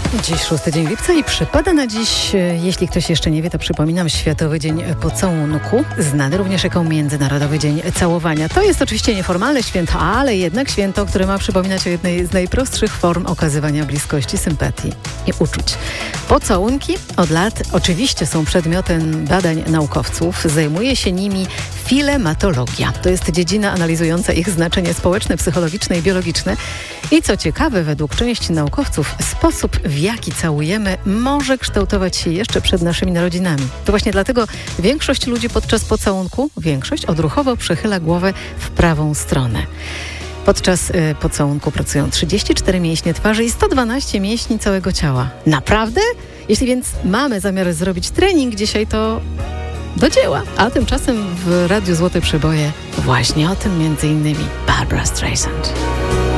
Dziś 6 dzień lipca i przypada na dziś, jeśli ktoś jeszcze nie wie, to przypominam, Światowy Dzień Pocałunku, znany również jako Międzynarodowy Dzień Całowania. To jest oczywiście nieformalne święto, ale jednak święto, które ma przypominać o jednej z najprostszych form okazywania bliskości, sympatii i uczuć. Pocałunki od lat oczywiście są przedmiotem badań naukowców. Zajmuje się nimi filematologia. To jest dziedzina analizująca ich znaczenie społeczne, psychologiczne i biologiczne. I co ciekawe, według części naukowców, sposób, w jaki całujemy, może kształtować się jeszcze przed naszymi narodzinami. To właśnie dlatego większość ludzi podczas pocałunku, odruchowo przechyla głowę w prawą stronę. Podczas pocałunku pracują 34 mięśnie twarzy i 112 mięśni całego ciała. Naprawdę? Jeśli więc mamy zamiar zrobić trening dzisiaj, to do dzieła. A tymczasem w Radiu Złote Przeboje właśnie o tym między innymi Barbra Streisand.